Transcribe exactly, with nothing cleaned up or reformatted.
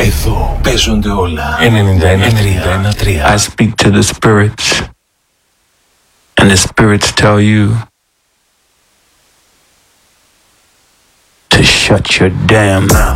Εδώ παίζονται όλα. ενενήντα ένα τρία. I speak to the spirits, and the spirits tell you to shut your damn mouth.